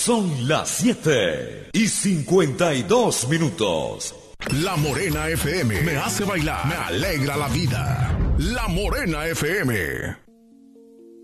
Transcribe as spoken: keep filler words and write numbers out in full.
Son las siete y cincuenta y dos minutos. La Morena F M me hace bailar, me alegra la vida. La Morena F M.